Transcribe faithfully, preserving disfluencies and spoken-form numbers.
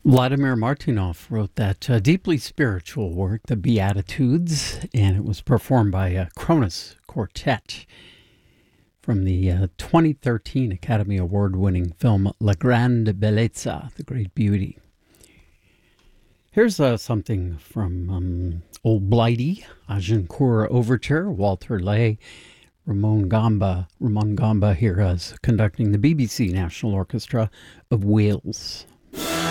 Vladimir Martynov wrote that uh, deeply spiritual work, The Beatitudes, and it was performed by a Kronos Quartet from the uh, twenty thirteen Academy Award-winning film La Grande Bellezza, The Great Beauty. Here's uh, something from um, Old Blighty, Agincourt Overture, Walter Lay, Ramon Gamba, Ramon Gamba here as conducting the B B C National Orchestra of Wales.